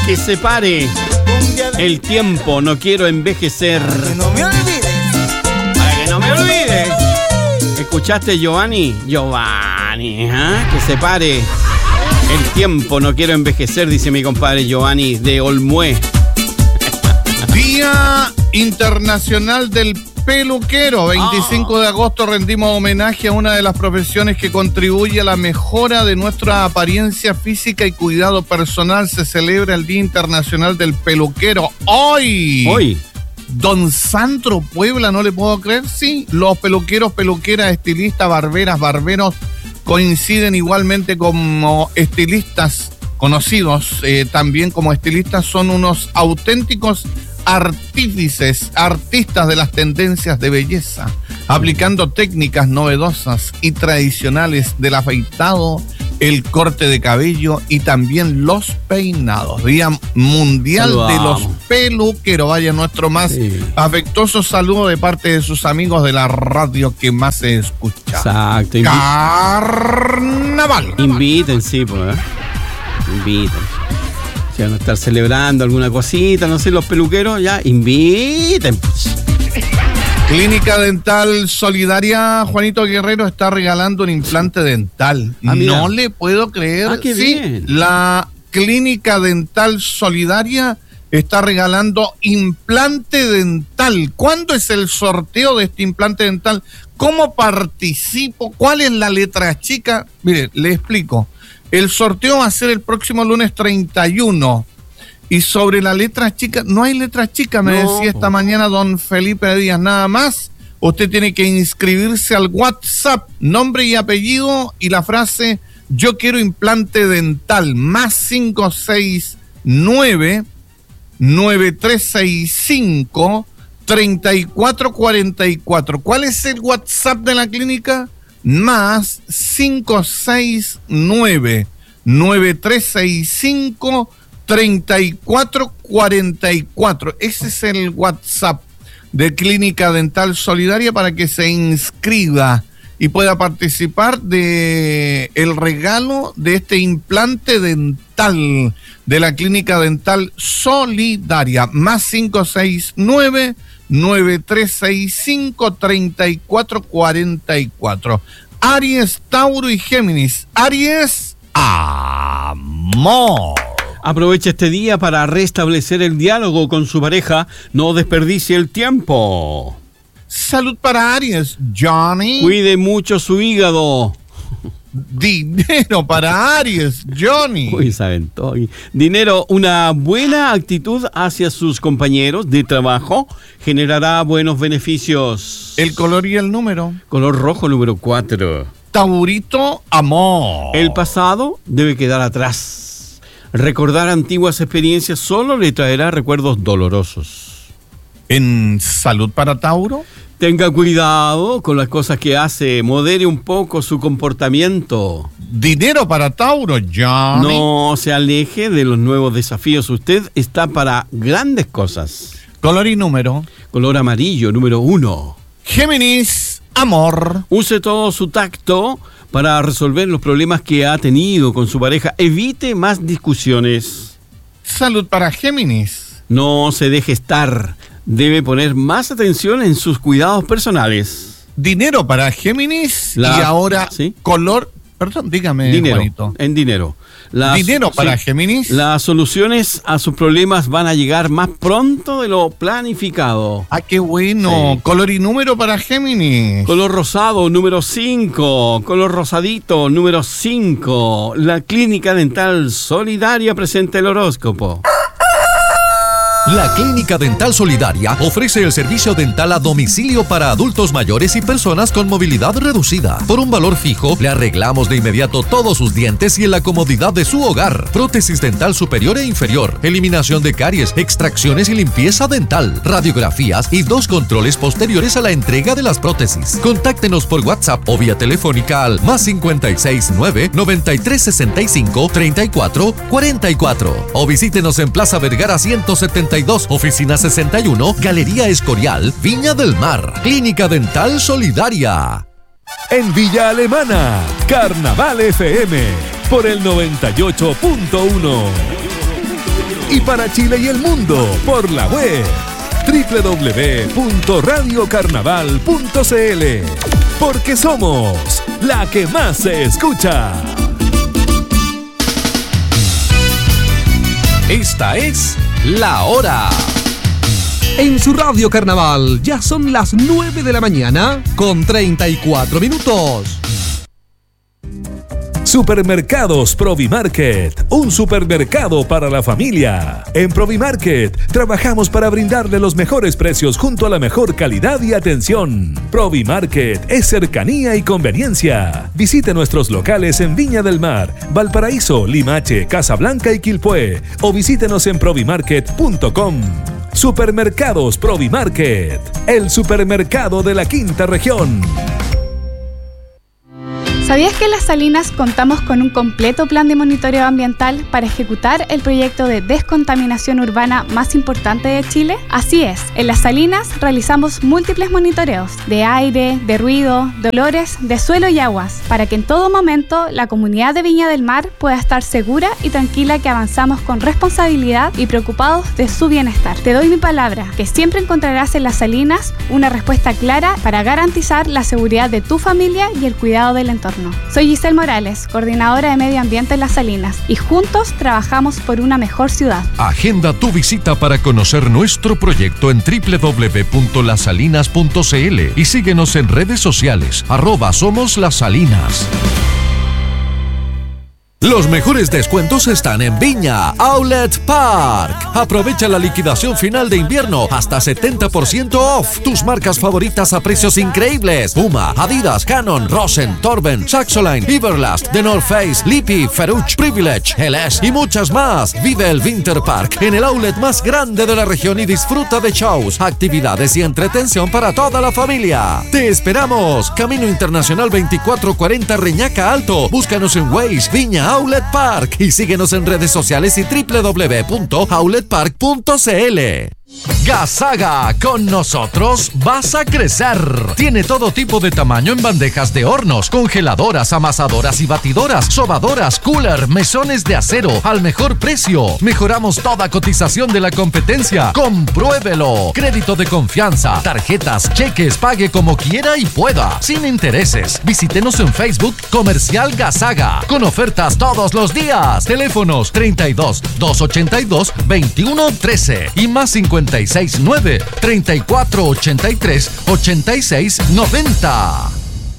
Que se pare el tiempo, no quiero envejecer. Para que no me olvides. Para que no me olvide. ¿Escuchaste, Giovanni? Giovanni, ¿eh? Que se pare el tiempo, no quiero envejecer, dice mi compadre Giovanni de Olmué. Día Internacional del Peluquero. 25 de agosto rendimos homenaje a una de las profesiones que contribuye a la mejora de nuestra apariencia física y cuidado personal. Se celebra el Día Internacional del Peluquero. Hoy. Don Sandro Puebla, no le puedo creer. Sí, los peluqueros, peluqueras, estilistas, barberas, barberos coinciden igualmente como estilistas conocidos. También como estilistas son unos auténticos artífices, artistas de las tendencias de belleza, aplicando técnicas novedosas y tradicionales del afeitado, el corte de cabello y también los peinados. Día Mundial de los Peluqueros. Vaya nuestro más afectuoso saludo de parte de sus amigos de la radio que más se escucha. Exacto. Carnaval. Inviten, sí, pues. Inviten. Si van a estar celebrando alguna cosita, no sé, los peluqueros, ya, inviten. Clínica Dental Solidaria, Juanito Guerrero está regalando un implante dental. No le puedo creer. Qué bien. La Clínica Dental Solidaria está regalando implante dental. ¿Cuándo es el sorteo de este implante dental? ¿Cómo participo? ¿Cuál es la letra chica? Mire, le explico. El sorteo va a ser el próximo lunes 31. Y sobre la letra chica, no hay letra chica, me decía esta mañana don Felipe Díaz, nada más. Usted tiene que inscribirse al WhatsApp, nombre y apellido y la frase, yo quiero implante dental, más 569-9365-3444. ¿Cuál es el WhatsApp de la clínica? Más 569-9365-3444. Ese es el WhatsApp de Clínica Dental Solidaria para que se inscriba y pueda participar de el regalo de este implante dental de la Clínica Dental Solidaria. Más 569-9365-3444. Aries, Tauro y Géminis. Aries, amor. Aprovecha este día para restablecer el diálogo con su pareja. No desperdicie el tiempo. Salud para Aries, Johnny. Cuide mucho su hígado. Dinero para Aries, Johnny. Uy, saben todo. Dinero, una buena actitud hacia sus compañeros de trabajo generará buenos beneficios. El color y el número. Color rojo, número 4. Taurito, amor. El pasado debe quedar atrás. Recordar antiguas experiencias solo le traerá recuerdos dolorosos. En salud para Tauro. Tenga cuidado con las cosas que hace, modere un poco su comportamiento. Dinero para Tauro, Johnny. No se aleje de los nuevos desafíos, usted está para grandes cosas. Color y número. Color amarillo, número 1. Géminis, amor. Use todo su tacto para resolver los problemas que ha tenido con su pareja. Evite más discusiones. Salud para Géminis. No se deje estar. Debe poner más atención en sus cuidados personales. Dinero para Géminis. Y ahora, ¿sí? Color, perdón, dígame, dinero, Juanito. En dinero. Dinero para Géminis. Las soluciones a sus problemas van a llegar más pronto de lo planificado. Ah, qué bueno. Sí. Color y número para Géminis. Color rosado, número 5. Color rosadito, número 5. La Clínica Dental Solidaria presenta el horóscopo. La Clínica Dental Solidaria ofrece el servicio dental a domicilio para adultos mayores y personas con movilidad reducida. Por un valor fijo, le arreglamos de inmediato todos sus dientes y en la comodidad de su hogar. Prótesis dental superior e inferior, eliminación de caries, extracciones y limpieza dental, radiografías y 2 controles posteriores a la entrega de las prótesis. Contáctenos por WhatsApp o vía telefónica al más 569-9365-3444 o visítenos en Plaza Vergara 172, Oficina 61, Galería Escorial, Viña del Mar. Clínica Dental Solidaria. En Villa Alemana, Carnaval FM, por el 98.1. Y para Chile y el mundo, por la web www.radiocarnaval.cl. Porque somos la que más se escucha. Esta es La Hora. En su Radio Carnaval ya son las 9 de la mañana con 34 minutos. Supermercados Provimarket, un supermercado para la familia. En Provimarket trabajamos para brindarle los mejores precios junto a la mejor calidad y atención. Provimarket es cercanía y conveniencia. Visite nuestros locales en Viña del Mar, Valparaíso, Limache, Casablanca y Quilpué o visítenos en provimarket.com. Supermercados Provimarket, el supermercado de la quinta región. ¿Sabías que en Las Salinas contamos con un completo plan de monitoreo ambiental para ejecutar el proyecto de descontaminación urbana más importante de Chile? Así es, en Las Salinas realizamos múltiples monitoreos de aire, de ruido, de olores, de suelo y aguas, para que en todo momento la comunidad de Viña del Mar pueda estar segura y tranquila que avanzamos con responsabilidad y preocupados de su bienestar. Te doy mi palabra, que siempre encontrarás en Las Salinas una respuesta clara para garantizar la seguridad de tu familia y el cuidado del entorno. Soy Giselle Morales, coordinadora de Medio Ambiente en Las Salinas, y juntos trabajamos por una mejor ciudad. Agenda tu visita para conocer nuestro proyecto en www.lasalinas.cl y síguenos en redes sociales, @SomosLasSalinas. Los mejores descuentos están en Viña Outlet Park. Aprovecha la liquidación final de invierno hasta 70% off. Tus marcas favoritas a precios increíbles: Puma, Adidas, Canon, Rosen, Torben, Saxoline, Everlast, The North Face, Lippy, Ferruch, Privilege, LS y muchas más. Vive el Winter Park en el outlet más grande de la región y disfruta de shows, actividades y entretención para toda la familia. Te esperamos. Camino Internacional 2440 Reñaca Alto. Búscanos en Waze, Viña Outlet Park, y síguenos en redes sociales y www.outletpark.cl. Gasaga, con nosotros vas a crecer. Tiene todo tipo de tamaño en bandejas de hornos, congeladoras, amasadoras y batidoras, sobadoras, cooler, mesones de acero al mejor precio. Mejoramos toda cotización de la competencia. Compruébelo. Crédito de confianza, tarjetas, cheques, pague como quiera y pueda, sin intereses. Visítenos en Facebook Comercial Gasaga, con ofertas todos los días. Teléfonos 32 282 2113 y más 569 3483 8690.